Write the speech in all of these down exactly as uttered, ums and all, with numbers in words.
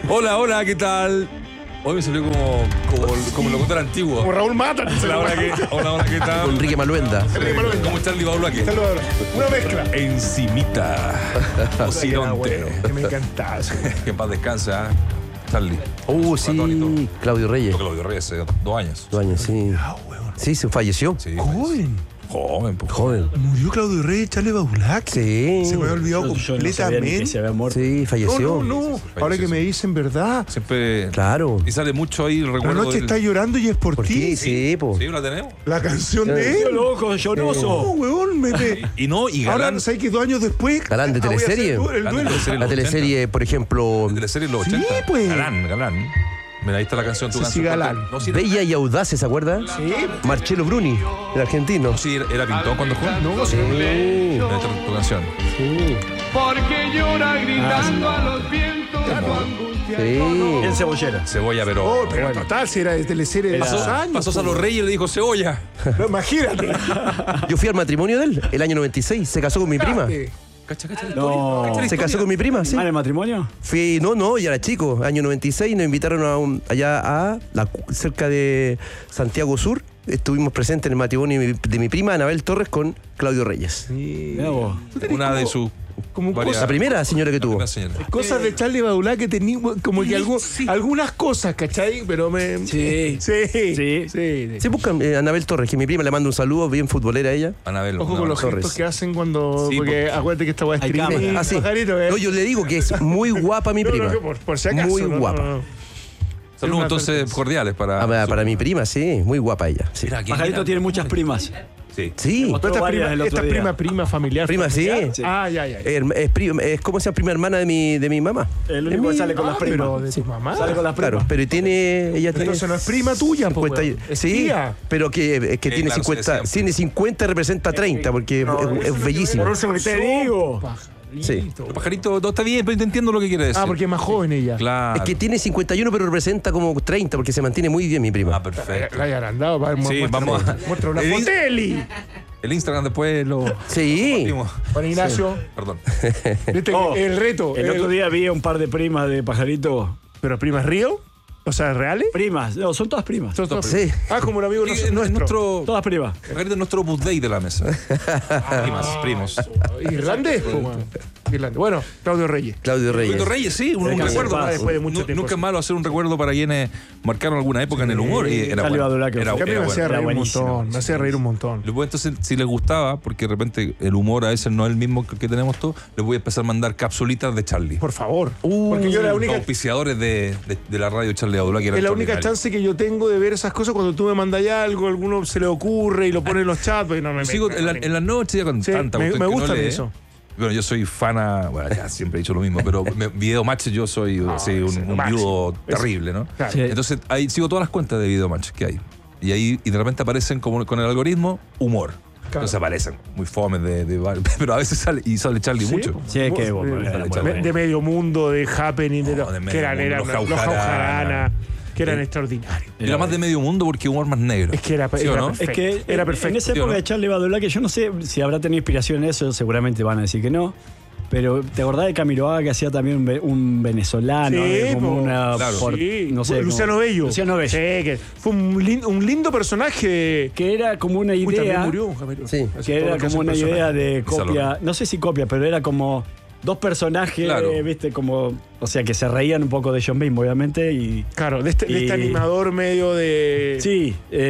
Hola, hola, ¿qué tal? Hoy me salió como, como, como locutor antiguo. Como Raúl Mata. Hola, hola, ¿qué, hola, hola, ¿qué tal? Con Enrique Maluenda. Como Charlie Baulaque. Una mezcla. Encimita. Occidente. Que me encantaba eso. Que en paz descansa, Charlie. Uh, sí, Atónito. Claudio Reyes. Yo Claudio Reyes hace dos años. Dos años, sí. Ah, weón. Sí, se falleció. Sí, Joven. Joven, pues. Joven. Murió Claudio Reyes, Charlie Baulac. Sí. Se me había olvidado Yo no sabía ni que completamente. se había muerto. Sí, falleció. No, no, no. Ahora que me dicen verdad. Siempre. Claro. Y sale mucho ahí el La recuerdo. noche del- está llorando y es por, ¿Por ti. qué? Sí, po. Sí, la tenemos. La canción de ¡Qué él. loco, No, lloroso! weón, me, me- Y no, y Ahora, Galán. ¿sabes que dos años después? Galán de ah, voy a hacer teleserie. el du- el Galán de duelo. teleserie. La teleserie, por ejemplo, De teleserie en los Sí, ochenta. pues. Galán, Galán. Mira, ahí está la canción. Tu Sí, canción. sí, Galán. No, sí, Bella y Audaces, ¿se acuerda? Sí. Marcelo Bruni, el argentino. no, sí, era, era pintón cuando jugó. No, sí. Sí, Ahí está tu canción. sí. Porque llora gritando a los vientos su angustia. Sí. Bien cebollera. Cebolla, pero. Oh, pero total, si era de teleserie de Pasó, esos años. pasó a pues. los Reyes y le dijo cebolla. No, imagínate. Yo fui al matrimonio de él, el año noventa y seis. Se casó con mi prima. Cacha, cacha la No. historia. Cacha la Se casó historia. con mi prima, sí. ¿Ah, en el matrimonio? Fui, no, no, ya era chico, año noventa y seis, nos invitaron a un, allá a la, cerca de Santiago Sur. Estuvimos presentes en el matrimonio de mi, de mi prima Anabel Torres con Claudio Reyes. Mirá vos. Una de sus. Como varias- La primera señora que la tuvo. primera señora. Cosas de Charlie Baulac que tenía como que algún- algunas cosas, ¿cachai? Pero me. Sí. Sí. Sí. sí. Se buscan eh, Anabel Torres, que mi prima le manda un saludo, bien futbolera ella. Anabel. Ojo una- con los Torres. gestos que hacen cuando. Sí, porque porque- acuérdate que esta weá es Hay streaming. cámara. Ah, sí. Pajarito, ¿eh? No, yo le digo que es muy guapa mi No, no, prima. que por, por si acaso. Muy no, guapa. no, no. Saludos Una entonces advertencia. cordiales para. Ah, para mi prima, sí, muy guapa ella. Sí. Mira, ¿quién Pajarito era? tiene muchas primas. Sí. Sí. Mostró Pero esta varias prima, el otro esta día. prima, prima familiar. Prima, sí. familiar. Sí. Ah, ya, ya. ya. Es, es, prima- es como sea prima hermana de mi, de mi mamá. El único que sale con las Ah, pero primas. de tu mamá. Sale con las primas. Claro, pero tiene. Ella tiene. Entonces no es prima tuya, po, cincuenta y- weón. Es Sí, tía. pero que, es que Sí, tiene claro, se cincuenta. decía. Tiene cincuenta y representa treinta, porque es- es, es bellísima. Por eso que te digo. Sí. Pajarito, no está bien, pero te entiendo lo que quiere decir. Ah, porque es más joven ella. Claro. Es que tiene cincuenta y uno, pero representa como treinta, porque se mantiene muy bien mi prima. Ah, perfecto. La hay agrandado. Va, Sí, muestra- vamos a- Muestra una El- foteli. El Instagram después lo. Sí. compartimos. Juan Ignacio. Perdón. ¿Viste? Oh, el reto. El el- otro día vi un par de primas de Pajarito. ¿Pero primas Río? O sea, ¿reales? Primas. No, son todas primas. Son todas Sí. primas. Ah, como un amigo Sí, nuestro. es nuestro. nuestro. Todas primas. Pajarito es nuestro Opus Dei de la mesa. Primas, primos. Irlandés, po, weón. Irlandés. Bueno, Claudio Reyes. Claudio Reyes. Claudio Reyes, sí, un, un Descansa en recuerdo. paz. Después de mucho Nu- tiempo. Nunca es malo hacer un recuerdo para quienes marcaron alguna época en el humor. Y era Charlie bueno. Badulaque. Era, Que a mí era me hacía bueno. Era reír un buenísimo. montón. Me hacía reír un montón. Les voy, entonces, si les gustaba, porque de repente el humor a veces no es el mismo que que tenemos todos, les voy a empezar a mandar capsulitas de Charlie. Por favor. Uh, Porque yo la Los única. auspiciadores de, de, de la radio Charlie Badulaque eran Es la única extraordinarios. chance que yo tengo de ver esas cosas cuando tú me mandas algo, alguno se le ocurre y lo pone en los chats. Pues no me Sigo me- en la, me- en la noche ya con Sí, tanta me- cuestión me que gusta no lee. eso. Bueno, yo soy fana, bueno, ya siempre he dicho lo mismo, pero me- Video Match yo soy sí, ese un, es lo un máximo. viudo Eso. terrible, ¿no? Claro. Sí. Entonces ahí sigo todas las cuentas de Video Match que hay. Y ahí y de repente aparecen como con el algoritmo humor. Entonces aparecen muy fomes de, de, pero a veces sale y sale Charlie Sí, mucho. pues. Sí, qué Vos, bueno, de- era de, muy bueno. de medio mundo, de Happening, de, No, lo- de medio que eran, mundo, eran los los Jaujarana. Jaujarana, que eran Sí. extraordinarios. Era más de medio mundo porque humor más negro. Es que era, ¿Sí o era no? perfecto. Es que Era en- perfecto. en esa ¿Sí o época no? de Charlie Badulaque, yo no sé si habrá tenido inspiración en eso, seguramente van a decir que no. Pero ¿te acordás de Camiroaga que hacía también un, ve- un venezolano? Sí, eh, como po. una. Claro. por- Sí. no sé. Luciano como- Bello. Luciano Bello. Sí, que fue un lindo, un lindo personaje. Que era como una Uy, también idea. murió. Javier. Sí. Hace Que todo era lo que hace como el una personaje. idea de Salón. copia. No sé si copia, pero era como dos personajes, Claro. viste, como. O sea, que se reían un poco de John Beam, obviamente, y. Claro, de este, de este Y- animador medio de. Sí,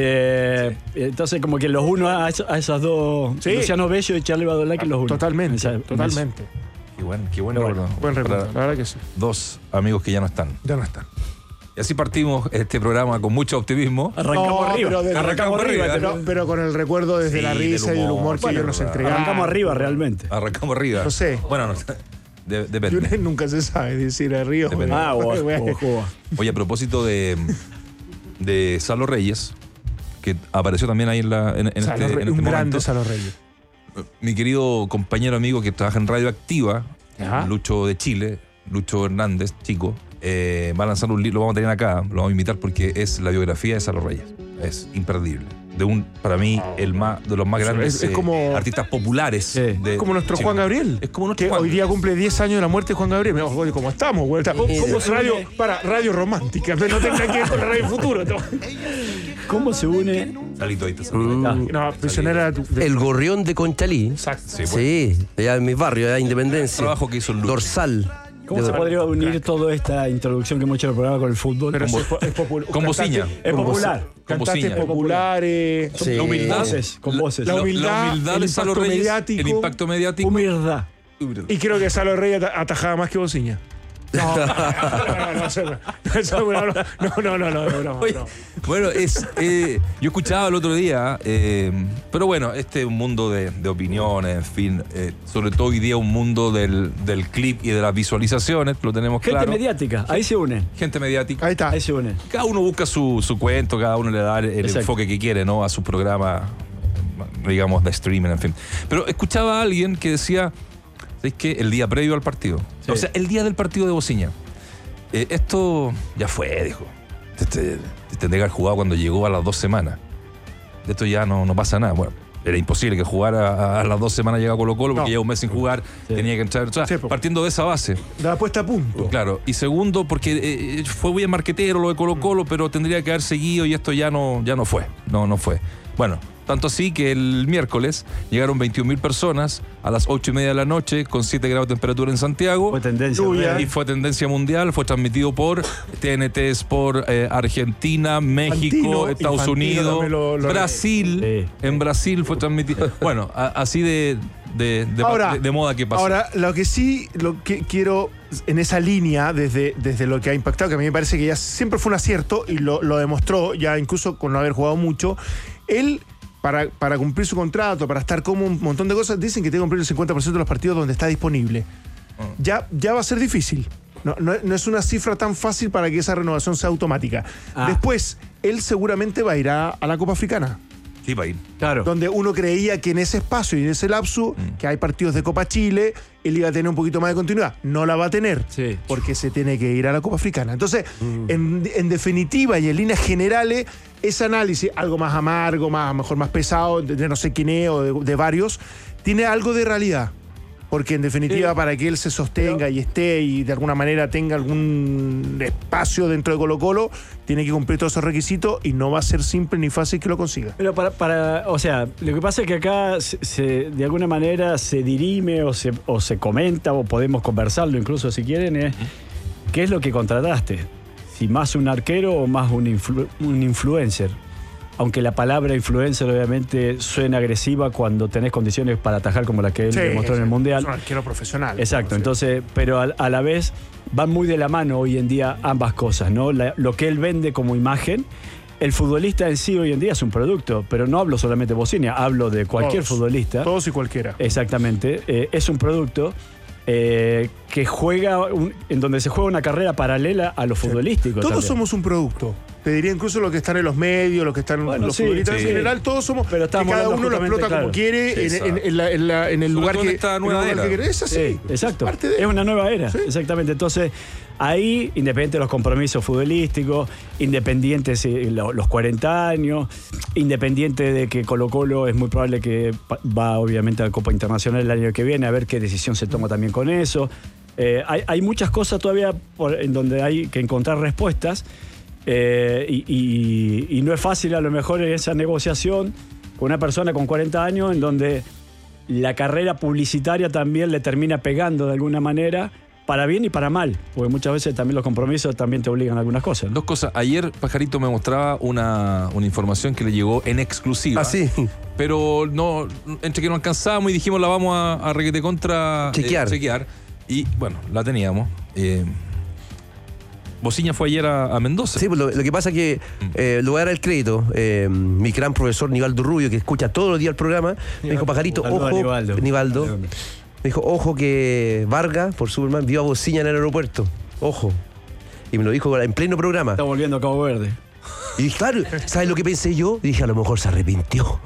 eh, entonces como que los uno a, eso- a esas dos, Sí. Luciano Bello y Charlie Badulaque los uno. Totalmente, En esa- en totalmente. Qué buen, qué buen Pero recuerdo. Buen recuerdo, Para la verdad que sí. dos amigos que ya no están. Ya no está. Y así partimos este programa con mucho optimismo. Arrancamos No, arriba. pero de- arrancamos arriba. arriba, pero- Pero, pero con el recuerdo desde Sí, la risa del y el humor. humor que Bueno, ellos nos verdad. entregaban. arrancamos arriba realmente. Arrancamos arriba. No sé. Bueno, no, de- Y depende. uno nunca se sabe decir a Río. Depende. Ah, guau, guau, guau. Oye, a propósito de, de Salo Reyes, que apareció también ahí en, la, en, en Salo este, Re- en este un grande momento. Salo Reyes. Mi querido compañero amigo que trabaja en Radio Activa, Ya. Lucho de Chile, Lucho Hernández, chico, eh, va a lanzar un libro, lo vamos a tener acá, lo vamos a invitar porque es la biografía de Salo Reyes. Es imperdible. de un, para mí, el más, de los más Es- grandes es eh, como- artistas populares. Sí. de- Es como nuestro Chile. Juan Gabriel. Es como nuestro que Juan. hoy día cumple diez años de la muerte de Juan Gabriel. Mira, oye, ¿cómo estamos, güey? Estamos- Sí. ¿Cómo se radio, une? para, radio romántica, pero no tenga que ver con la radio futuro. No, ¿Cómo se une? Salito ahí, te salito. Mm. Ah, no prisionera de tu- de- El gorrión de Conchalí. Exacto. Sí, bueno. Sí, allá en mi barrio, allá en Independencia. Trabajo que hizo el Lucho. Dorsal. ¿Cómo De- se podría unir toda esta introducción que hemos hecho al programa con el fútbol? Pero Con eso vo- es, po- es popul- con cantante- bociña. es con popular. Con Cantantes bociña. populares. Sí. La humildad. Voces, con la- voces. La La, humildad, la humildad el de Salo impacto Reyes, mediático. el impacto mediático. Humildad. Y creo que Salo Rey at- atajaba más que Bociña. No, no, no, no, no, eso no, eso no, no, no, no, no, no, no, Oye, no. bueno, es, eh, yo escuchaba el otro día, eh, pero bueno, este es un mundo de, de opiniones, en fin, eh, sobre todo hoy día un mundo del, del clip y de las visualizaciones, lo tenemos Gente claro. mediática, ahí se unen. Gente mediática. Ahí está. Ahí se unen. Cada uno busca su, su cuento, cada uno le da el Exacto. enfoque que quiere, ¿no? A su programa, digamos, de streaming, en fin. Pero escuchaba a alguien que decía, ¿sabes qué? El día previo al partido. Sí. O sea, el día del partido de Bociña. Eh, esto ya fue, dijo. Este, tendría que haber jugado cuando llegó a las dos semanas. De esto ya no, no pasa nada. Bueno, era imposible que jugara a, a las dos semanas llega Colo Colo porque No. lleva un mes sin jugar, Sí. tenía que entrar. O sea, Sí, po. partiendo de esa base. La puesta a punto. Claro, y segundo, porque eh, fue bien marquetero lo de Colo Colo, pero tendría que haber seguido y esto ya no, ya no fue. No, no fue. Bueno, tanto así que el miércoles llegaron veintiún mil personas a las ocho y media de la noche con siete grados de temperatura en Santiago. Fue tendencia. Lluvia. real. Y fue tendencia mundial, fue transmitido por T N T Sport eh, Argentina, México, Infantino, Estados Infantino Unidos, también lo- lo- Brasil. Sí. En Brasil fue transmitido. Bueno, a- así de, de, de, Ahora- de- de moda que pasó. Ahora, lo que sí lo que quiero en esa línea, desde, desde lo que ha impactado, que a mí me parece que ya siempre fue un acierto y lo, lo demostró, ya incluso con no haber jugado mucho, él, para, para cumplir su contrato, para estar como un montón de cosas, dicen que tiene que cumplir el cincuenta por ciento de los partidos donde está disponible. Ya, ya va a ser difícil. No, no, no es una cifra tan fácil para que esa renovación sea automática. Ah. Después, él seguramente va a ir a, a la Copa Africana, Sí, va a ir. Claro. donde uno creía que en ese espacio y en ese lapso, que hay partidos de Copa Chile, él iba a tener un poquito más de continuidad. No la va a tener, Sí. porque se tiene que ir a la Copa Africana. Entonces, en, en definitiva y en líneas generales, ese análisis, algo más amargo, más, a lo mejor más pesado, de, de no sé quién es o de, de varios, tiene algo de realidad. Porque en definitiva, Sí. para que él se sostenga y esté y de alguna manera tenga algún espacio dentro de Colo Colo, tiene que cumplir todos esos requisitos y no va a ser simple ni fácil que lo consiga. Pero para, para, o sea, lo que pasa es que acá se, se- de alguna manera se dirime o se, o se comenta o podemos conversarlo incluso si quieren, es ¿qué es lo que contrataste? Si más un arquero o más un, influ- un influencer. Aunque la palabra influencer obviamente suena agresiva cuando tenés condiciones para atajar como la que él Sí, demostró en el es- Mundial. Es un arquero profesional. Exacto, Sí. entonces, pero a, a la vez van muy de la mano hoy en día ambas cosas, ¿no? La- lo que él vende como imagen, el futbolista en sí hoy en día es un producto, pero no hablo solamente de Bociña, hablo de cualquier Todos, futbolista. Todos y cualquiera. Exactamente, eh, es un producto eh, que juega, un- en donde se juega una carrera paralela a lo futbolístico. Todos también. somos un producto. Te diría incluso los que están en los medios, los que están Bueno, los sí, futbolistas sí. en general, todos somos. Pero que estamos cada hablando uno lo justamente, explota como claro. quiere Sí, en, exacto. en- en la- en la- en el Sobre lugar todo en que, esta en el nueva lugar era. que quiere. Es así. Sí, exacto. Parte de- Es una nueva era, Sí. exactamente. Entonces, ahí, independiente de los compromisos futbolísticos, independiente de lo- los cuarenta años, independiente de que Colo Colo es muy probable que pa- va obviamente a la Copa Internacional el año que viene, a ver qué decisión se toma también con eso. Eh, hay, hay muchas cosas todavía por- en donde hay que encontrar respuestas. Eh, y, y- y no es fácil a lo mejor esa negociación con una persona con cuarenta años en donde la carrera publicitaria también le termina pegando de alguna manera, para bien y para mal, porque muchas veces también los compromisos también te obligan a algunas cosas, ¿no? Dos cosas. Ayer Pajarito me mostraba una, una información que le llegó en exclusiva. Ah, sí. Pero no, entre que no alcanzábamos y dijimos la vamos a, a requete contra eh, Chequear. chequear. Y bueno, la teníamos. Eh, Bociña fue ayer a, a Mendoza. Sí, pues lo, lo que pasa es que eh, le voy a dar el crédito. Eh, mi gran profesor Nivaldo Rubio, que escucha todos los días el programa, me dijo, Pajarito, Saludos a ojo, Nivaldo. Nivaldo, me dijo, ojo que Vargas, por Superman, vio a Bociña en el aeropuerto. Ojo. Y me lo dijo en pleno programa. Está volviendo a Cabo Verde. Y claro, ¿sabes lo que pensé yo? Y dije, a lo mejor se arrepintió.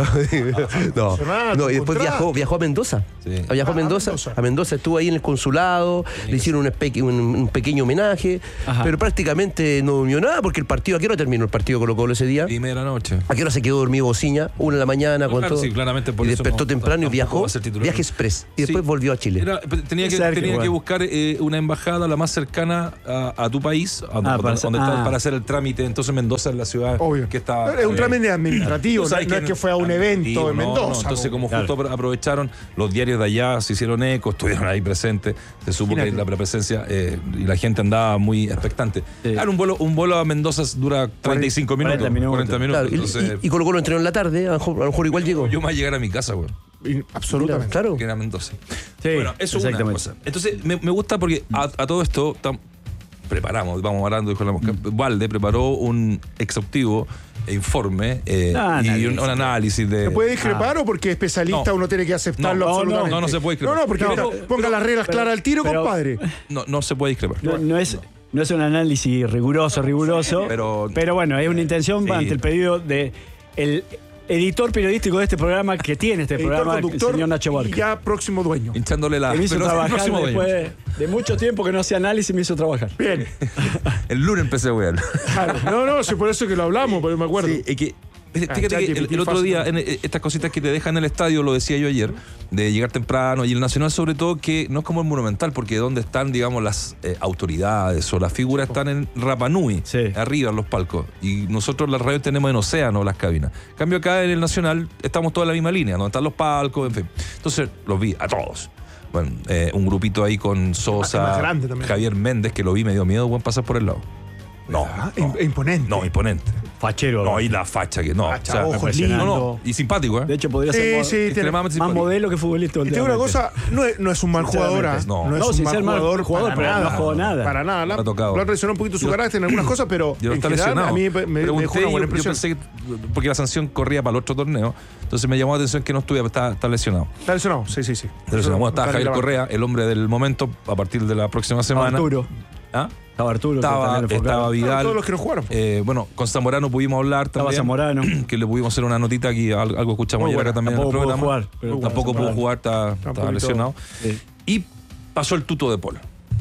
No, no, no, y después viajó, viajó a Mendoza. Sí. Viajó Ah, a Mendoza. a Mendoza. A Mendoza estuvo ahí en el consulado, le hicieron un, espe- un, un pequeño homenaje, Ajá. pero prácticamente no durmió nada porque el partido, ¿a qué hora terminó el partido Colo Colo ese día? Primera de la noche. ¿A qué hora se quedó dormido Bociña? Una de la mañana, No, con claro, todo. sí, claramente por y eso despertó no- temprano y tampoco viajó. va a ser titular. Viaje express. Y después Sí. volvió a Chile. Era- tenía que, Cerca, tenía igual. que buscar eh, una embajada la más cercana a, a tu país, a, Ah, donde, para- donde está- ah. para hacer el trámite. Entonces Mendoza es la ciudad Obvio. que está... Es un eh, trámite administrativo, Tú no, sabes no es que fue a un evento en no, Mendoza. no, entonces, po. como Claro. justo apro- aprovecharon, los diarios de allá se hicieron eco, estuvieron ahí presentes, se supo Imagínate. que la presencia eh, y la gente andaba muy expectante. Sí. Claro, un vuelo, un vuelo a Mendoza dura treinta y cinco minutos, cuarenta minutos. cuarenta minutos. Claro, y- entonces, y, y Colo Colo entrenó en la tarde, a lo mejor, a lo mejor igual llegó. yo me voy a llegar a mi casa, güey. Y- Absolutamente. Claro. Que era Mendoza. Sí, Bueno, eso es una exactamente. cosa. Entonces, me, me gusta porque a, a todo esto tam- preparamos, vamos hablando, dijo la mosca. Valde preparó un exhaustivo informe eh, Ah, y análisis. un, un análisis de. ¿Se puede discrepar o porque es especialista No. uno tiene que aceptarlo No, no, absolutamente? no, no se puede discrepar. No, no, porque Pero- ponga- ponga las reglas pero- claras al tiro, pero- compadre. No, no se puede discrepar. No, no es, no es un análisis riguroso, riguroso, Pero- pero, bueno, es una intención Sí. ante el pedido de el editor periodístico de este programa que tiene este Editor, programa, el conductor señor Nacho y Barca. ya próximo dueño. Hinchándole la. Que me hizo pero el trabajar próximo dueño. después de mucho tiempo que no hacía análisis, me hizo trabajar. Bien. El lunes empecé a wear. Claro. No, no, sí, por eso que lo hablamos, porque me acuerdo. Sí, es que, fíjate Ah, que el, ChatGPT el otro fácil. día, en, eh, estas cositas que te dejan en el estadio, lo decía yo ayer, de llegar temprano, y el Nacional sobre todo, que no es como el Monumental, porque donde están, digamos, las eh, autoridades o las figuras están en Rapa Nui, Sí. arriba en los palcos, y nosotros las radios tenemos en Océano las cabinas. En cambio acá en el Nacional estamos todos en la misma línea, donde están los palcos, en fin. Entonces los vi a todos. Bueno, eh, un grupito ahí con Sosa, más grande también. Javier Méndez, que lo vi, me dio miedo, buen pasar por el lado. No, Ah, no, im- imponente. no, imponente. Fachero. No, y la facha que no. Facha, o sea, ojos impresionante. lindos. No, no, y simpático, ¿eh? De hecho, podría Sí, ser mo- sí, tiene- extremadamente más simpático. modelo que futbolista. Y te digo una últimamente. cosa, no es, no es un mal jugador, ¿ah? No. no es No, un sin mal ser mal jugador, jugador, para pero no nada. jugó nada. Para nada. Lo ha La- tocado. Lo ha traicionado un poquito su Y lo- carácter en algunas cosas, pero Y ahora en está general lesionado. a mí me, me dejó Pregunté, una yo, buena yo impresión. pensé que, porque la sanción corría para el otro torneo, entonces me llamó la atención que no estuviera, está, está lesionado. Está lesionado, sí, sí, sí. Está lesionado. Bueno, está Está Javier reclamando. Correa, el hombre del momento, a partir de la próxima Estaba semana. Arturo. ¿Ah? Estaba Arturo. que Estaba, también enfocado. estaba Vidal. Todos los que no jugaron. Eh, bueno, con Zamorano pudimos hablar Estaba también. Zamorano. Que le pudimos hacer una notita aquí, al- algo escuchamos Muy ayer buena. acá también en el Tampoco pudo programa. jugar, pero Tampoco estaba pudo Zamorano. jugar, está- un estaba poquito- lesionado. Sí. Y pasó el tuto de Paul.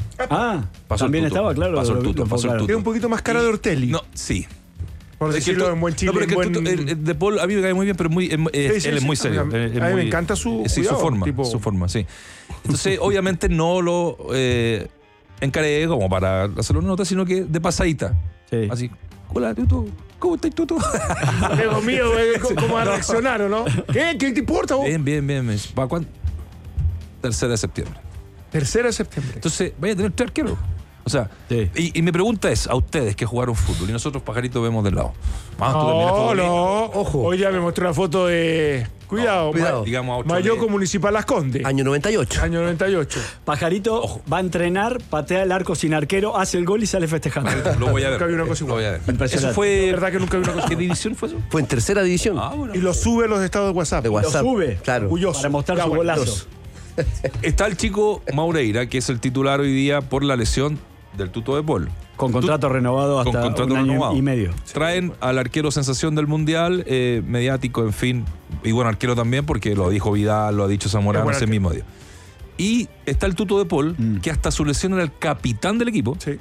Ah, Pasó el también tuto. estaba, claro. Pasó el lo- tuto, lo pasó el enfocaron. tuto. Tiene un poquito más cara de Ortelli. No, sí. Por Es que decirlo el tu- en buen chile. no, pero es que el en tuto- buen- el- el de Paul a mí me cae muy bien, pero muy, es- es- Sí, sí, él es sí, muy a serio. mí- es- es a mí me muy- encanta su sí, cuidado, su forma, tipo- su forma, sí. Entonces, obviamente no lo eh, encaré como para hacerle una nota, sino que de pasadita. Sí. Así, hola, Tuto, ¿cómo estás, Tuto? Dios mío, eh, ¿cómo cómo va a reaccionar o no? ¿Qué? ¿Qué te importa vos? Bien, bien, bien. me dice, ¿para cuándo? Tercera de septiembre. Tercera de septiembre. Entonces, vaya a tener tres arqueros. O sea, Sí. y, y mi pregunta es a ustedes que jugaron fútbol y nosotros pajaritos vemos del lado. Vamos, tú también eres No, futbolista. no. Ojo. Hoy ya me mostró una foto de. Cuidado, cuidado. Ma- Digamos a ocho Mayoco de- Municipal Las Condes. Año noventa y ocho. Año noventa y ocho. Pajarito va a entrenar, patea el arco sin arquero, hace el gol y sale festejando. Lo voy a ver. Nunca vi una cosa Lo voy a ver. Impresionante. Eso fue. La verdad que nunca vi una cosa. ¿Qué división fue eso? Fue en tercera división. Ah, bueno. Y lo sube a los estados de WhatsApp. de WhatsApp. sube. Claro. Orgulloso. Para mostrar Ya, su bueno, golazo. Está el chico Maureira, que es el titular hoy día por la lesión del tuto de Paul. Con contrato renovado Con hasta contrato un año renovado. y medio. Traen al arquero sensación del mundial, eh, mediático, en fin. Y bueno, arquero también, porque lo dijo Vidal, lo ha dicho Zamorano Es buen ese arquero. mismo día. Y está el tuto de Paul, Mm. que hasta su lesión era el capitán del equipo. Sí.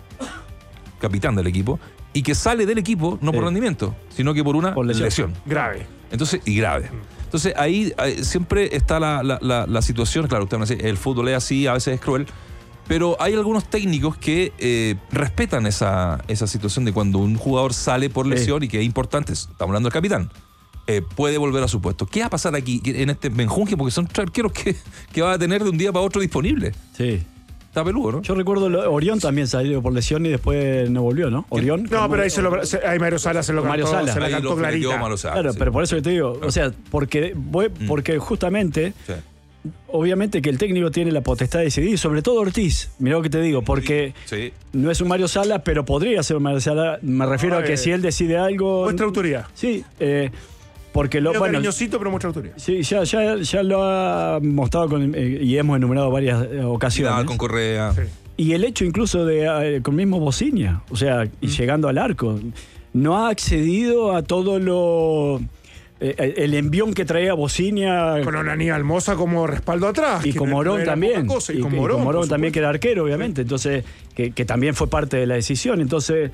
Capitán del equipo. Y que sale del equipo no por Sí. rendimiento, sino que por una Por lesión. lesión. Grave. Entonces, y grave. Entonces, ahí eh, siempre está la, la- la- la situación. Claro, usted me dice, el fútbol es así, a veces es cruel. Pero hay algunos técnicos que eh, respetan esa, esa situación de cuando un jugador sale por lesión y que es importante, estamos hablando del capitán, eh, puede volver a su puesto. ¿Qué va a pasar aquí en este menjunje? Porque son tres arqueros que, que va a tener de un día para otro disponible. Sí. Está peludo, ¿no? Yo recuerdo, lo- Orión también salió por lesión y después no volvió, ¿no? Orión. No, pero ahí, se lo, se- ahí Mario Sala se lo Mario cantó, Sala. se la Ahí cantó lo flequeó clarita. Mario Sala, Claro, sí. pero por eso que te digo, o sea, porque, voy- porque justamente, Sí. obviamente que el técnico tiene la potestad de decidir, sobre todo Ortiz, mirá lo que te digo, porque Sí. no es un Mario Sala, pero podría ser un Mario Sala, me refiero No, a que eh, si él decide algo... Muestra autoridad. Sí, eh, porque lo... Medio Bueno, cariñosito, pero muestra autoridad. sí, ya, ya, ya lo ha mostrado con, eh, y hemos enumerado varias eh, ocasiones. Vidal con Correa. Sí. Y el hecho incluso de eh, con mismo Bociña, o sea, y llegando al arco. no ha accedido a todo lo... Eh, el envión que traía Bociña. Con Onaní Almoza como respaldo atrás. Y con no- Morón no era también. poca cosa, y, Y, con y Morón, con Morón por también, que supuesto. era arquero, obviamente. Entonces, que, que también fue parte de la decisión. Entonces,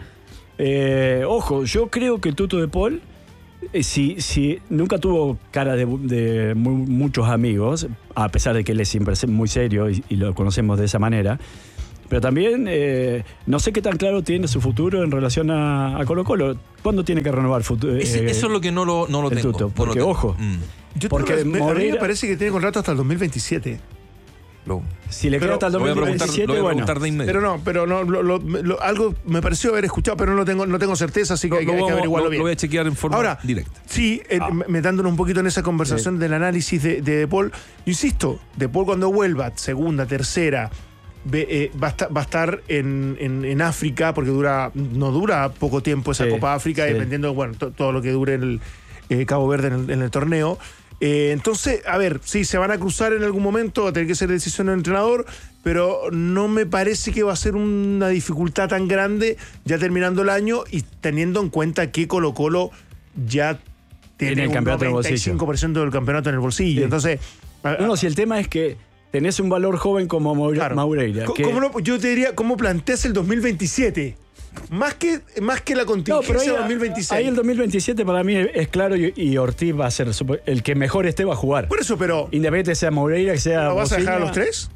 eh, ojo, yo creo que Tuto de Paul, eh, si, si nunca tuvo cara de, de mu- muchos amigos, a pesar de que él es siempre muy serio y, y lo conocemos de esa manera. Pero también eh, no sé qué tan claro tiene su futuro en relación a, a Colo Colo. ¿Cuándo tiene que renovar futuro? Ese- eso es lo que no lo, no lo el tengo. Tuto, no lo porque, tengo. ojo, Mm. Yo Porque tengo- me- a mí me Moreira- parece que tiene contrato hasta el dos mil veintisiete. Lo, si le Pero queda hasta el lo voy a dos mil preguntar, veintisiete, lo voy a bueno. preguntar de inmediato. Pero no, pero no, lo- lo- lo- algo me pareció haber escuchado, pero no lo tengo, no tengo certeza, así que Lo- hay, que- lo hay que vamos- averiguarlo lo- bien. lo voy a chequear en forma Ahora, directa. Sí, eh, metándonos un poquito en esa conversación del análisis de, de De Paul. Insisto, De Paul cuando vuelva, segunda, tercera, ve- eh, va a estar, va a estar en, en- en África, porque dura no dura poco tiempo esa Sí, Copa África, sí. dependiendo, bueno, to- todo lo que dure el eh, Cabo Verde en el, en el torneo. Eh, entonces, a ver, sí, se van a cruzar en algún momento, va a tener que ser decisión del entrenador, pero no me parece que va a ser una dificultad tan grande ya terminando el año y teniendo en cuenta que Colo Colo ya Tiene tiene el un campeonato en el bolsillo. noventa y cinco por ciento del campeonato en el bolsillo. Sí. Entonces, a- No, no, si el tema es que tenés un valor joven como Maure- claro. Maureira. Co- que- ¿Cómo no? Yo te diría, ¿cómo planteas el dos mil veintisiete? Más que, más que la No, contingencia pero ahí, de dos mil veintiséis. ahí el dos mil veintisiete para mí es claro y, y Ortiz va a ser supo- el que mejor esté va a jugar. Por eso, pero Independiente sea Maureira, que sea ¿lo vas a dejar a Bociña. los tres?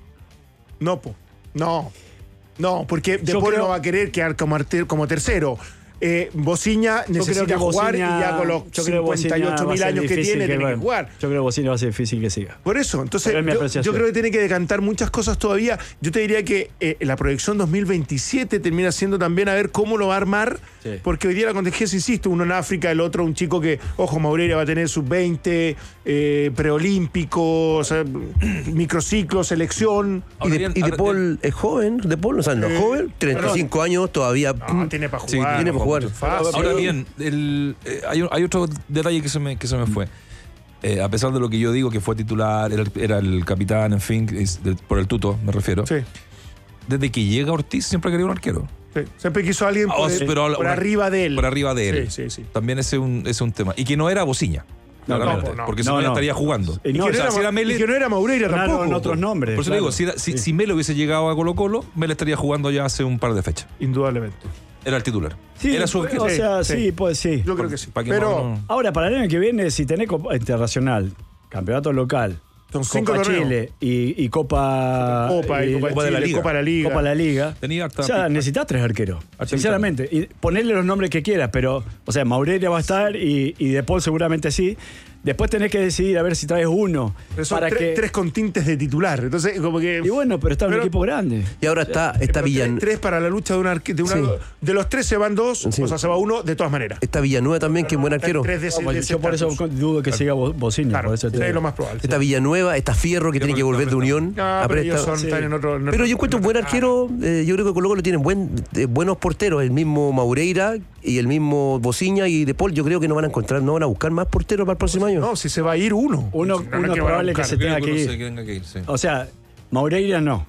No, po. No. No, porque De Yo Paul creo- no va a querer quedar como, arte- como tercero. Eh, Bociña Yo creo necesita que jugar Bociña- y ya con los yo creo que Bociña cincuenta y ocho va a mil ser años que difícil tiene, tiene que bueno, jugar. Yo creo que Bociña va a ser difícil que siga. Por eso, entonces Pero es mi yo, apreciación. yo creo que tiene que decantar muchas cosas todavía. Yo te diría que eh, la proyección dos mil veintisiete termina siendo también a ver cómo lo va a armar, Sí. porque hoy día la contingencia, insisto, uno en África, el otro un chico que, ojo, Maureira va a tener sub veinte, eh, preolímpico, o sea, microciclo, selección. Y de, Adrián, y de Adrián, Paul es joven, De Paul, o sea, no es Eh, joven, treinta y cinco años todavía. No, tiene para Sí, jugar. tiene para jugar. Fácil. Ahora bien, el, eh, hay, hay otro detalle que se me, que se me fue. Eh, a pesar de lo que yo digo, que fue titular, era, el- era el capitán, en fin, es de- por el tuto me refiero. Sí, Desde que llega Ortiz siempre ha querido un arquero. sí. Siempre quiso alguien Ah, por, o sea, pero por una- arriba de él. Por arriba de él. Sí, sí, sí. También ese es un, ese es un tema. Y que no era Bociña. No, claramente, no, no. porque si No, no, ya no. estaría jugando. Y Y no, que o no sea, era, si era Mele- y que no era Maureira Claro, tampoco. en otros nombres. Por eso claro. digo, si, si, Sí. si Melo hubiese llegado a Colo Colo, Melo estaría jugando ya hace un par de fechas. Indudablemente. Era el titular. Sí, era su o Sí, sea, sí. sí, pues sí. Yo creo que sí. para que Pero no- no- Ahora, para el año que viene, si tenés Copa Internacional, Campeonato Local, Son cinco Copa torneos. Chile y, y Copa, Copa, y y- Copa, Copa de la Chile, Liga. Copa de la Liga. Copa de la Liga. Tenía harta O sea, pica. necesitas tres arqueros, Harta sinceramente. Y ponerle los nombres que quieras, pero, o sea, Maureira va a estar y, y De Paul seguramente sí. Después tenés que decidir a ver si traes uno. Pero son para tres, que... tres con tintes de titular. Entonces, como que. Y bueno, pero está un Pero- equipo grande. Y ahora está, está pero Villan, tres, tres para la lucha de un arque- de, una- Sí. de los tres se van dos, Sí. o sea, se va uno de todas maneras. está Villanueva también, que es buen arquero. Tres de ese- No, pues de ese yo por eso estatus. dudo que siga Bo- Bociña. Claro, por eso te es digo. lo más probable. Está Villanueva, está Fierro, que tiene que volver de Unión. Ah, a pero ellos préstamo. son, Sí. están en otro. en Pero otro- yo encuentro un buen Ah, arquero. eh, yo creo que Colo Colo tienen buen, eh, buenos porteros. El mismo Maureira y el mismo Bociña y De Paul. Yo creo que no van a encontrar, no van a buscar más porteros para el próximo año. No, si se va a ir uno. Uno- Si no, no uno es que van a probable que buscar. se Yo creo tenga que que uno ir. se tenga que ir, sí. O sea, Maureira no.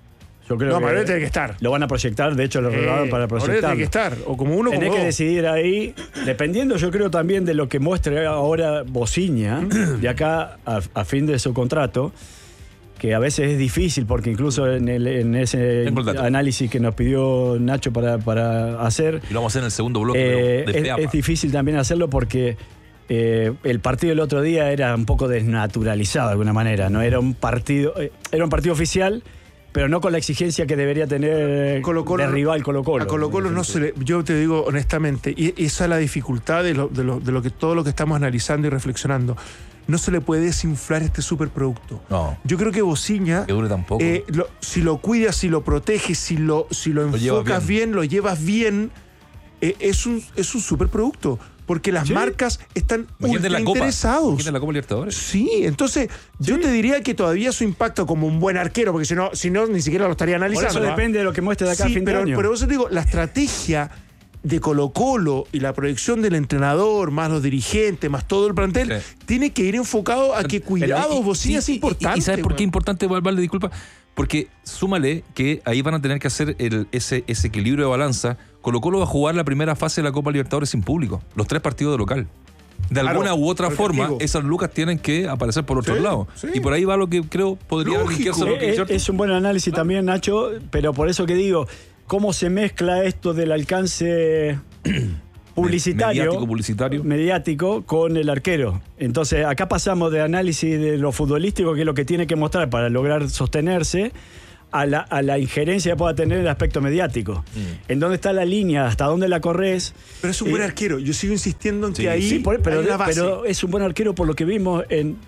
Yo creo No, que Maureira tiene que estar. lo van a proyectar, de hecho lo Eh, renovaron para Maureira proyectar. tiene que estar. O como uno Tenés como que dos. decidir ahí, dependiendo yo creo también de lo que muestre ahora Bociña, de acá a, a fin de su contrato, que a veces es difícil, porque incluso en, el, en ese Tengo el dato. análisis que nos pidió Nacho para, para hacer, Y lo vamos a hacer en el segundo bloque. eh, pero de es, Peapa. es difícil también hacerlo porque eh, el partido del otro día era un poco desnaturalizado de alguna manera, no era un partido, eh, era un partido oficial, pero no con la exigencia que debería tener Colo-Colo- de rival Colo-Colo. A Colo Colo no se le, yo te digo honestamente, y esa es la dificultad de, lo, de, lo, de lo que todo lo que estamos analizando y reflexionando. No se le puede desinflar este superproducto. No, Yo creo que Bociña, que dure tampoco. eh, lo- si lo cuidas, si lo proteges, si lo, si lo Lo llevas enfocas bien. lo llevas bien, eh, es un, es un superproducto. Porque las Sí. marcas están Imagínate ultra la Copa. interesados. Imagínate la Copa Libertadores. Sí, entonces yo te diría que todavía su impacto como un buen arquero, porque si no, si no ni siquiera lo estaría Por analizando. eso ¿ah? depende de lo que muestre de acá a Sí, fin pero, de año. pero por eso te digo, la estrategia de Colo Colo y la proyección del entrenador, más los dirigentes, más todo el plantel, Sí. tiene que ir enfocado a que cuidados, Y- Bociña es sí, y- importante. ¿Y sabes por qué es weón. importante, Valde? Disculpa. Porque súmale que ahí van a tener que hacer el, ese, ese equilibrio de balanza. Colo-Colo va a jugar la primera fase de la Copa Libertadores sin público, los tres partidos de local. De Claro, alguna u otra porque forma, digo- esas lucas tienen que aparecer por otro Sí, lado. sí. Y por ahí va lo que creo podría Lógico. linkearse lo que Eh, ¿cierto? es un buen análisis también, Nacho, pero por eso que digo, cómo se mezcla esto del alcance publicitario, Mediático, publicitario. mediático con el arquero. Entonces, acá pasamos de análisis de lo futbolístico, que es lo que tiene que mostrar para lograr sostenerse, a la, a la injerencia que pueda tener el aspecto mediático. Mm. ¿En dónde está la línea? ¿Hasta dónde la corres? Pero es un buen Eh, arquero. Yo sigo insistiendo en sí, que ahí Sí, por- pero, hay una base. pero es un buen arquero por lo que vimos en En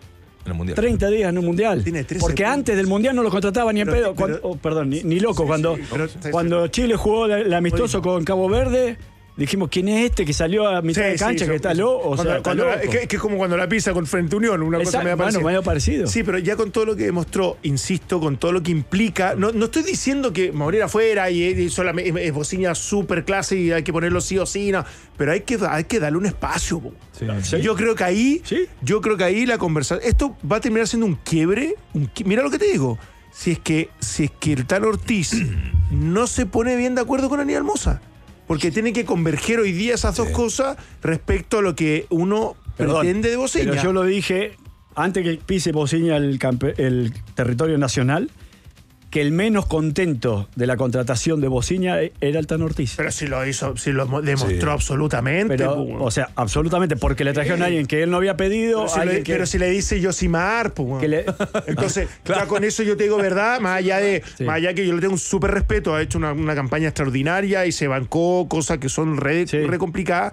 el Mundial. treinta días en un mundial. Tiene trece Porque puntos. antes del mundial no lo contrataba ni en Pero- pedo. pero- Cuando- oh, perdón, ni, ni loco. Sí, cuando sí, pero- cuando Chile jugó el amistoso con Cabo Verde, dijimos, ¿quién es este que salió a mitad Sí, de sí, cancha sí, que está sí. loco? O Cuando- sea, está cuando la- loco. es, que, es que es como cuando la pisa con Frente Unión, una cosa Exacto, medio bueno, parecida. medio parecido. Sí, pero ya con todo lo que demostró, insisto, con todo lo que implica, no, no estoy diciendo que Moreira fuera y, y solamente es Bociña super clase y hay que ponerlo sí o sí, no, pero hay que, hay que darle un espacio. Po. Sí. Sí. Yo creo que ahí, Sí. yo creo que ahí la conversación, esto va a terminar siendo un quiebre. un qui- mira lo que te digo, si es que, si es que el tal Ortiz no se pone bien de acuerdo con Aníbal Mosa. Porque tienen que converger hoy día esas dos Sí. cosas respecto a lo que uno Perdón, pretende de Bociña. Pero yo lo dije antes que pise Bociña el, campe- el territorio nacional, que el menos contento de la contratación de Bociña era el Tan Ortiz. Pero si lo hizo, si lo mo- demostró Sí. absolutamente. Pero, pues, o sea, absolutamente, porque le trajeron a alguien que él no había pedido. pero, si alguien le, que- pero si le dice Yosimar, pues, bueno. que le- Entonces, ya con eso yo te digo verdad, más allá de, Sí. más allá que yo le tengo un súper respeto, ha hecho una, una campaña extraordinaria y se bancó cosas que son re, Sí. re complicadas.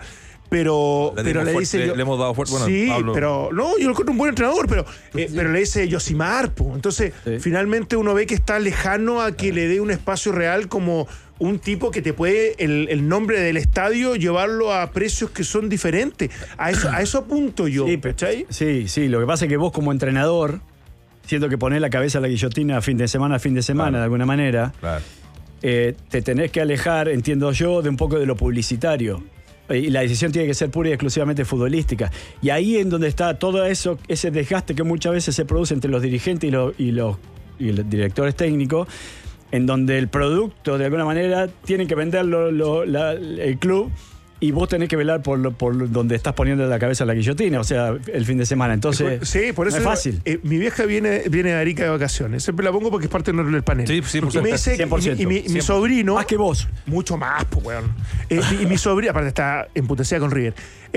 Pero, Le pero dimos le fuerte, dice. le- le hemos dado fuerte- bueno, sí, Pablo- pero. No, yo lo encuentro un buen entrenador, pero, eh, pero le dice Yosimar. Po. Entonces, Sí. finalmente uno ve que está lejano a que le dé un espacio real como un tipo que te puede, el, el nombre del estadio, llevarlo a precios que son diferentes. A eso, a eso apunto yo. Sí, pe- ¿cachai? sí, sí, lo que pasa es que vos como entrenador, siendo que ponés la cabeza a la guillotina fin de semana a fin de semana Claro. de alguna manera, Claro. eh, te tenés que alejar, entiendo yo, de un poco de lo publicitario. Y la decisión tiene que ser pura y exclusivamente futbolística. Y ahí en donde está todo eso, ese desgaste que muchas veces se produce entre los dirigentes y los, y los, y los directores técnicos, en donde el producto, de alguna manera, tienen que venderlo lo- la- el club y vos tenés que velar por, lo- por donde estás poniendo la cabeza a la guillotina, o sea, el fin de semana. Entonces, Sí, por eso no es digo, fácil. eh, mi vieja viene, viene de Arica de vacaciones. Siempre la pongo porque es parte del panel. Sí, cien por Y me ciento. dice, cien por ciento. y mi, y mi cien por ciento. sobrino. Más que vos. Mucho más, pues, weón. Eh, y, y mi sobrina, aparte está emputecida con River.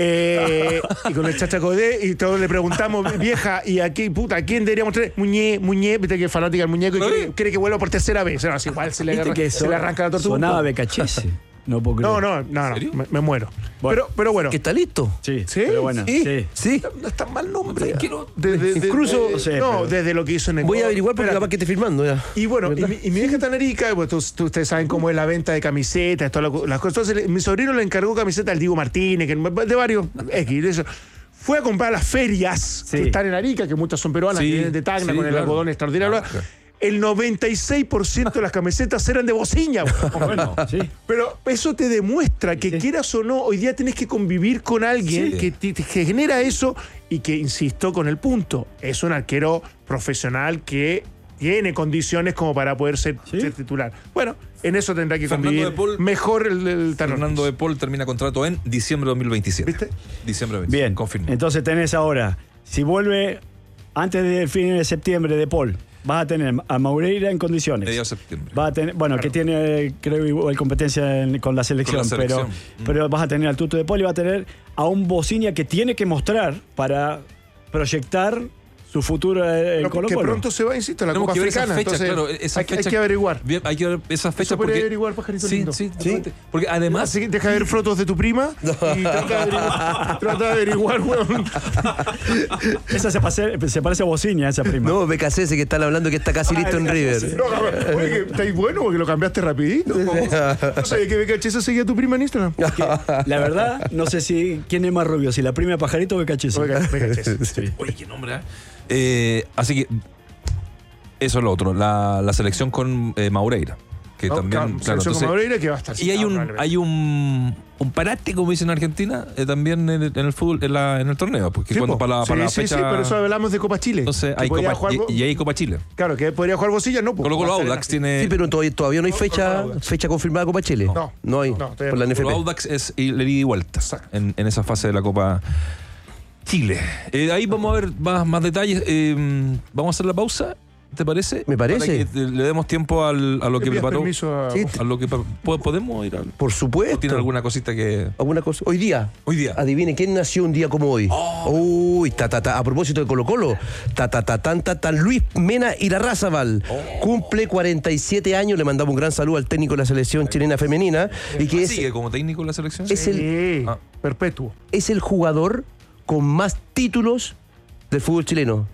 Eh, y con el Chachacodé, y todos le preguntamos, vieja, ¿y aquí, puta, a quién deberíamos traer? Muñe, Muñe, viste que es fanática del muñeco y quiere, quiere que vuelva por tercera vez. No, es igual, se le, Viste agarra- que se son- le arranca la tortuga. sonaba becachese. No puedo creer. No, no, no, no, serio? me, me muero. Bueno. pero, pero bueno. Que está listo. Sí, ¿Sí? pero bueno, Sí. sí. Sí. No está mal nombre. Tranquilo. Desde- de- Incluso- de- No sé, no, pero- desde lo que hizo en Voy a Ecuador. averiguar porque Espérate. capaz que esté firmando ya. Y bueno, y ¿Verdad? mi, y mi vieja está en Arica, pues tú- tú- ustedes saben cómo es la venta de camisetas, todas las las cosas. Entonces, le- mi sobrino le encargó camisetas al Diego Martínez, que, de varios X. de eso. Fue a comprar las ferias Sí. que están en Arica, que muchas son peruanas, Sí, que vienen de Tacna sí, con el claro. algodón extraordinario. Ah, claro. El noventa y seis por ciento de las camisetas eran de Bociña. Bueno, sí. Pero eso te demuestra que Sí. quieras o no, hoy día tenés que convivir con alguien Sí. que, te- te- que genera eso y que, insisto, con el punto, es un arquero profesional que tiene condiciones como para poder ser, Sí. ser titular. Bueno, en eso tendrá que Fernando convivir de Paul- mejor el, el Tan Fernando de Ortiz. Paul termina contrato en diciembre de dos mil veintisiete. ¿Viste? Diciembre de veintisiete. Bien, Confirmo. entonces tenés ahora, si vuelve antes del fin de septiembre de Paul, vas a tener a Maureira en condiciones. Mediados de septiembre. Va a tener, bueno, que tiene, creo, igual competencia en- con la selección, Con la selección. Pero, Mm. pero vas a tener al Tuto de Paul y va a tener a un Bociña que tiene que mostrar para proyectar su futuro en Pero Colo que Colo. pronto se va, insisto, a la Tenemos Copa que ver esas Africana. fechas, entonces claro, esas hay, que- hay fechas- que averiguar. Bien, hay que ver esas fechas Se podría porque... averiguar, pajarito Sí, lindo. sí, ¿Sí? totalmente. Porque además... Así que deja de ver fotos de tu prima y trata de averiguar, trata de averiguar, weón. Esa se parece, se parece a Bociña, esa prima. No, B K C ese que están hablando que está casi listo en River. No, cabrón. Oye, que estáis bueno porque lo cambiaste rapidito. No sabía que B K H seguía tu prima en Instagram. La verdad, no sé si quién es más rubio, si la prima de Pajarito o Becachese. B K H. Oye, qué nombre, ¿eh? Eh, así que eso es lo otro, la, la selección con eh, Maureira. que No, también. claro, Claro, selección entonces, como Moreira que va a estar y hay citado un, probablemente. hay un, un parate, como dicen en Argentina, eh, también en el, en el fútbol, en, la, en el torneo, porque Sí, cuando po. para la, sí, para la sí, fecha. sí, pero eso hablamos de Copa Chile. Entonces Que hay podría Copa, jugar- y, y hay Copa Chile. Claro, que podría jugar Bocilla, no. Colo Colo Va a ser Audax en- tiene. Sí, pero todavía, todavía no hay No, Colo fecha, Audax. fecha confirmada Copa Chile. No. no hay. No, todavía por la no. N F P. Colo Audax es el ida y vuelta en, en esa fase de la Copa Chile. Eh, ahí vamos a ver más, más detalles. Eh, vamos a hacer la pausa, ¿te parece? Me parece. Para que le demos tiempo al, a lo que ¿Le pidas preparó. permiso a- Sí. A lo que pre- ¿po- podemos ir al. Por supuesto. ¿O tiene alguna cosita que. ¿Alguna cosa? Hoy día. Hoy día. Adivine, ¿quién nació un día como hoy? Uy, ta, ta, ta. A propósito de Colo Colo. Ta, ta, ta, tan, ta, tan. Luis Mena Irarrázaval. Cumple cuarenta y siete años. Le mandamos un gran saludo al técnico de la selección chilena femenina. Y que es, ¿Sigue como técnico en la selección? es el, Sí, Ah. perpetuo. es el jugador con más títulos del fútbol chileno.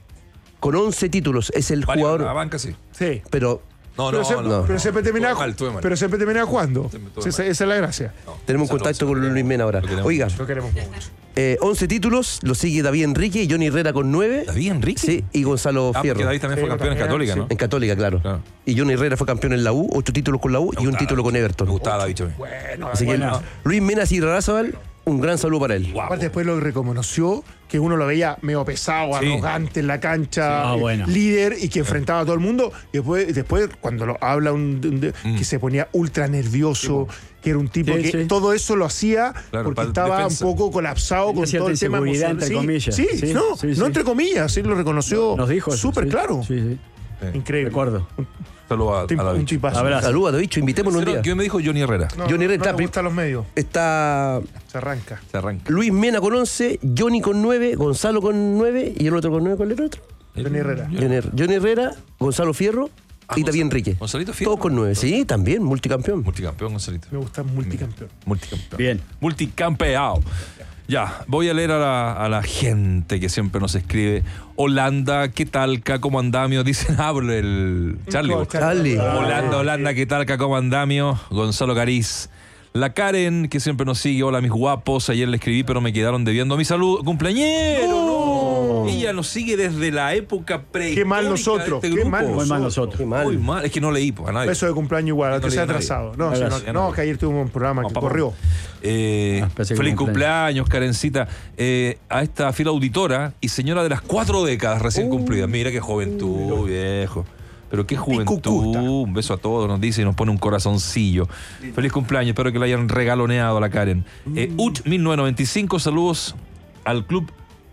Con once títulos. Es el Vale, jugador. la banca sí. Sí. Pero No, pero, no, se- no. pero siempre terminaba Estuve mal, estuve mal. pero siempre terminaba jugando. Siempre estuve Sí, esa, mal. esa es la gracia. tenemos un Saludos, contacto lo con queremos, Luis Mena ahora. lo queremos Oiga, Lo queremos mucho. eh, once títulos. Lo sigue David Enrique y Johnny Herrera con nueve. ¿David Enrique? Sí, y Gonzalo Ah, porque Fierro. David también Sí, fue campeón en también, Católica, sí. ¿no? En Católica, claro. Claro. Y Johnny Herrera fue campeón en la U, ocho títulos con la U y un gustaba título con David. Everton. Me gustaba David Chávez. Bueno, Así que bueno. Luis Mena Irarrázaval, un gran saludo para él. Aparte después lo reconoció, que uno lo veía medio pesado, Sí. arrogante en la cancha, Sí. Ah, eh, bueno. líder y que enfrentaba a todo el mundo. Y después, después cuando lo habla, un, un- de- Mm. que se ponía ultra nervioso, que era un tipo Sí, que sí. todo eso lo hacía Claro, porque para estaba defensa. un poco colapsado con Cierta todo el tema inseguridad, emocional. entre comillas. Sí, Sí, no, sí, no sí. entre comillas, sí lo reconoció Nos dijo eso, súper sí. claro. Sí, sí. Increíble. Recuerdo. Saludos a, Tip- a un David. tipazo. Abrazo. Saludos a Bicho, invitémoslo un día. ¿Qué me dijo Johnny Herrera? No, Johnny no, Herrera no está le pri- gustan los medios, Está se arranca. Se arranca. Luis Mena con once, Johnny con nueve, Gonzalo con nueve y el otro con nueve. ¿Cuál era el otro? Johnny Herrera. Johnny, Her- Johnny Herrera, Gonzalo Fierro Ah, y David Gonzalo- Enrique. Gonzalito Fierro. Todos con nueve. Sí, también, multicampeón. Multicampeón, Gonzalito. Me gusta multicampeón. Multicampeón. Bien. Multicampeado. Ya, voy a leer a la, a la gente que siempre nos escribe. Holanda, ¿qué tal? ¿Cómo andamio? Dicen, hablo el Charlie. No, Charlie. Holanda, Holanda, ¿qué tal? ¿Cómo andamio? Gonzalo Cariz. La Karen, que siempre nos sigue. Hola, mis guapos. Ayer le escribí, pero me quedaron debiendo mi salud. ¡Cumpleañero! No. Ella nos sigue desde la época pre. Qué mal nosotros, De este qué grupo. mal Muy mal nosotros. Qué mal. Muy mal. Es que no leí, pues, a nadie. Eso de cumpleaños igual, No aunque le sea di a nadie. atrasado. No, No, si no, gracias. no, que ayer tuvimos un programa No, que papá. corrió. Eh, Ah, pensé que feliz cumpleaños. cumpleaños, Karencita. Eh, a esta fiel auditora y señora de las cuatro décadas recién cumplidas. Mira qué juventud, viejo. Pero qué juventud. Picucusta. Un beso a todos, nos dice y nos pone un corazoncillo. Feliz cumpleaños, espero que la hayan regaloneado a la Karen. Eh, U T mil novecientos noventa y cinco, saludos al club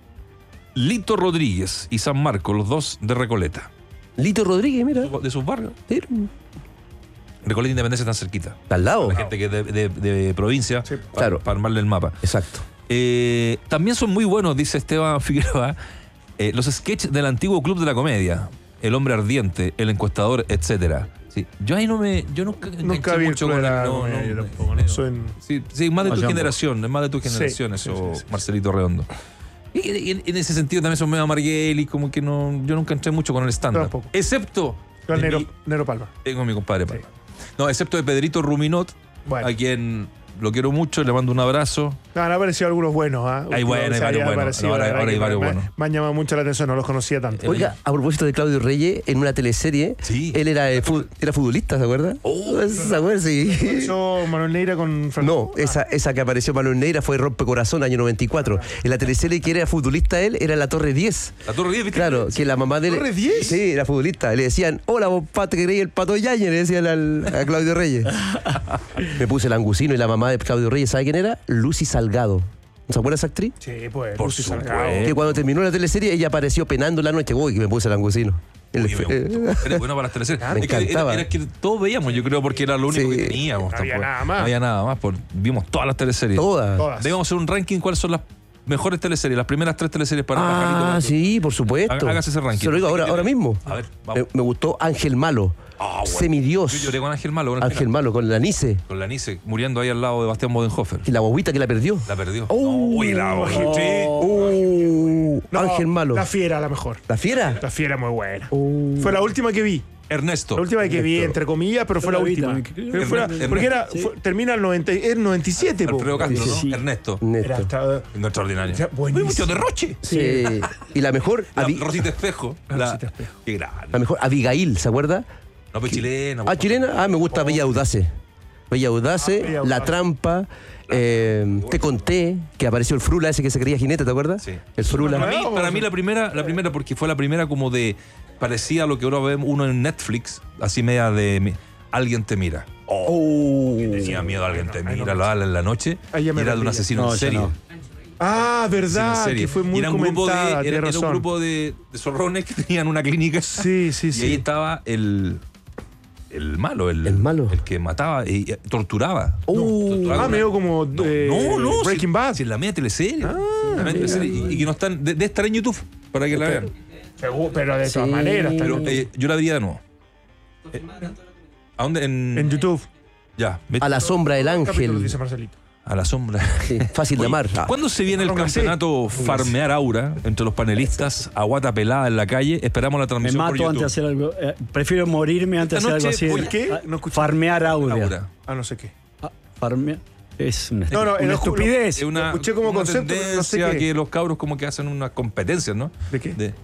Lito Rodríguez y San Marcos, los dos de Recoleta. Lito Rodríguez, mira. De sus barrios. Sí, Recoleta e Independencia están cerquita. Está al lado. La gente que es de, de- de provincia, Sí, para, claro. para armarle el mapa. Exacto. Eh, también son muy buenos, dice Esteban Figueroa, eh, los sketches del antiguo club de la comedia. El hombre ardiente, el encuestador, etcétera. Sí, yo ahí no me. Yo nunca, Nunca enganché vi el mucho club con de el- la no, comedia, no, yo no, tampoco, no. no soy en- Sí, sí, más de tu Allá un generación, es más de tu Sí, generación sí, eso, sí, sí. Marcelito Redondo. Y, y en, en ese sentido también son medio amarguelis, como que no, yo nunca entré mucho con el stand-up. Tampoco. Excepto. Con de Nero, mi- Nero Palma. tengo a mi compadre Sí. Palma. No, excepto de Pedrito Ruminot, Bueno. a quien lo quiero mucho, le mando un abrazo. No, han aparecido algunos buenos. ¿ah? Hay bueno, hay O sea, varios ya buenos. aparecido, No, ahora- la verdad ahora hay que varios me, buenos. me han llamado mucho la atención, no los conocía tanto. Oiga, a propósito de Claudio Reyes, en una teleserie, Sí. él era, eh, fu- era futbolista, ¿se acuerda? Oh. ¿Se acuerda? Sí. Eso, Manuel Neira con Franco. No, esa, esa que apareció Manuel Neira fue Rompecorazón, año noventa y cuatro. En la teleserie que era futbolista él, era la Torre diez. La Torre diez, ¿viste? Claro, que la mamá de él. ¿Torre diez? Sí, era futbolista. Le decían, hola, vos pato, que creí el pato Yañez, le decían al, a Claudio Reyes. Me puse el angusino y la mamá de Claudio Reyes, ¿sabe quién era? Lucy Salgado. ¿No se acuerda esa actriz? Sí, pues. Por Lucy supuesto. Salgado. Que cuando terminó la teleserie, ella apareció penando en la noche. Uy, que me puse el angusino. El- Oye, me gustó. Era bueno para las teleseries. Me Es que era, encantaba. era que todos veíamos, yo creo, porque era lo único Sí. que teníamos. No había tampoco. nada más. No había nada más. Pues, vimos todas las teleseries. Todas. Todas. Debemos hacer un ranking cuáles son las mejores teleseries, las primeras tres teleseries para Ah, Pajarito. sí, por supuesto. Haga- hágase ese ranking. Se lo digo ahora, ahora mismo. A ver, Me, vamos. me gustó Ángel Malo. Ah, bueno. Semidios. Yo lloré con Ángel Malo. Con el Ángel final. Malo, con la Nice. Con la Nice, muriendo ahí al lado de Bastián Bodenhofer. Y la guaguita que la perdió. La perdió. Oh. No, uy, la ojito. Uh, No, Ángel Malo. La Fiera, la mejor. ¿La fiera? La Fiera muy buena. Uh. Fue la última que vi. Ernesto. La última que vi, entre comillas, pero Yo fue la la vi última. también, creo. Pero fue la- Ernesto. porque era, Sí. fue- termina el noventa, el noventa y siete, po. Alfredo Castro, ¿no? Sí. Ernesto. Era Neto. hasta- No extraordinario. Ya, buenísimo. Muy mucho derroche. Sí. Y la mejor, La Abi- Rosita Espejo. La La, Rosita Espejo. Qué grande. la mejor, Abigail, ¿se acuerda? No, pues chilena. Ah, chilena. Ah, me gusta Bella Audace. Bella Audace, Ah, Bella La Audace. Trampa, eh, Te Conté, que apareció el Frula ese que se creía jinete, ¿te acuerdas? Sí. El Frula. Para mí, para mí la primera, la primera, porque fue la primera como de. Parecía a lo que ahora vemos uno en Netflix, así media de. mi- Alguien te mira. Oh. Tenía miedo, alguien te mira, lo habla en la noche. Ahí ya Y me era de un perdí. asesino No, en ya serie. no. Ah, Asesino en verdad, serie. que fue Y muy era un grupo de, comentada, era, tienes era un razón. grupo de, de zorrones que tenían una clínica. Sí, sí, Y sí. ahí estaba el. El malo, el, ¿El malo? el que mataba y y torturaba. Uh. Torturaba Ah, una- medio como No, eh, no, no, Breaking si, Bad. si en la media teleserie. Ah, La media teleserie, y, y que no están. De, de estar en YouTube para que la vean. Seguro, pero de todas Sí. maneras. Pero también. eh, yo la vería de nuevo. Eh, ¿A dónde? En, En YouTube. Ya. me- A la sombra del Capítulo, ángel. dice Marcelito. A la sombra. Sí, fácil de Oye, amar. Ah. ¿Cuándo se viene el Póngase. campeonato Farmear Aura entre los panelistas a guata pelada en la calle? Esperamos la Me transmisión por mato YouTube. antes de hacer algo. eh, prefiero morirme antes Esta de hacer algo noche, así. ¿por qué? Ah, No escuché. Farmear audio. Aura. Ah, no sé qué. Ah, farmear. Es una, No, no, una lo- estupidez. Es una, escuché como una concepto, pero no sé tendencia qué. que los cabros como que hacen unas competencias, ¿no? ¿De qué? De-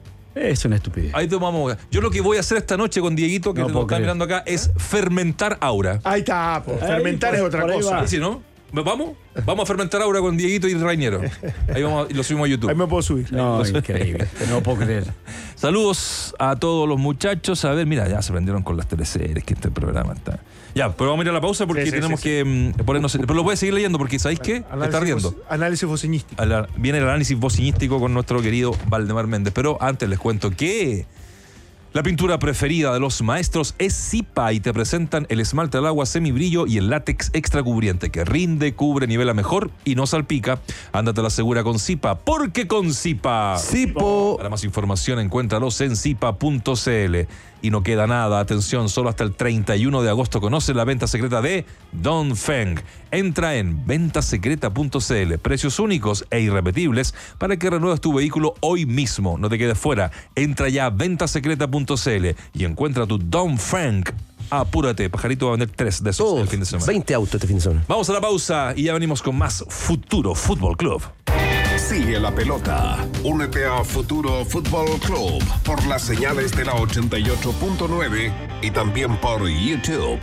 Es una estupidez. ahí tomamos. Yo lo que voy a hacer esta noche con Dieguito, que No nos puedo está creer. mirando acá, es fermentar aura. Ahí está, po. Ahí, Fermentar por- es otra por ahí cosa. va. ¿Sí, no? ¿Vamos? Vamos a fermentar aura con Dieguito y Rainiero. Ahí vamos a- y lo subimos a YouTube. Ahí me puedo subir. No, increíble. No puedo creer. Saludos a todos los muchachos. A ver, mira, ya se prendieron con las teleseries, que este programa está. Ya, pero vamos a ir a la pausa porque Sí, sí, tenemos sí, que mm, ponernos. Pero lo voy a seguir leyendo porque, ¿sabéis qué? Te está riendo. voc- análisis bocinístico. A la- viene el análisis bocinístico con nuestro querido Valdemar Méndez. Pero antes les cuento que la pintura preferida de los maestros es Zipa y te presentan el esmalte al agua semibrillo y el látex extra cubriente que rinde, cubre, nivela mejor y no salpica. Ándate a la segura con Zipa, porque con Zipa. Sipo. Para más información encuéntralos en zipa punto c l. Y no queda nada, atención, solo hasta el treinta y uno de agosto conoce la venta secreta de Dongfeng. Entra en venta secreta punto c l, precios únicos e irrepetibles para que renueves tu vehículo hoy mismo, no te quedes fuera. Entra ya a venta secreta punto c l y encuentra tu Dongfeng. Apúrate, Pajarito va a vender tres de esos Todos. el fin de semana. veinte autos este fin de semana. Vamos a la pausa y ya venimos con más Futuro Fútbol Club. Sigue la pelota. Únete a Futuro Fútbol Club por las señales de la ochenta y ocho punto nueve y también por YouTube.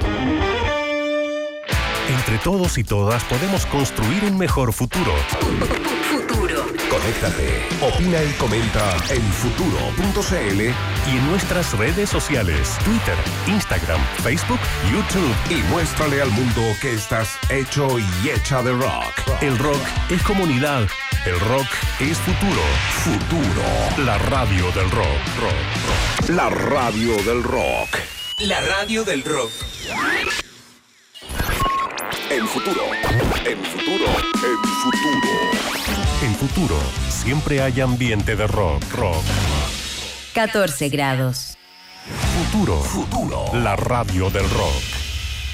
Entre todos y todas podemos construir un mejor futuro. Futuro. Conéctate, opina y comenta en futuro punto c l Y en nuestras redes sociales, Twitter, Instagram, Facebook, YouTube. y muéstrale al mundo que estás hecho y hecha de rock. El rock es comunidad. El rock es futuro. Futuro, La radio del rock. Rock, rock. la radio del rock. La radio del rock. En futuro, en futuro, en futuro. En futuro, siempre hay ambiente de rock. Rock. catorce grados. Futuro. Futuro. La radio del rock.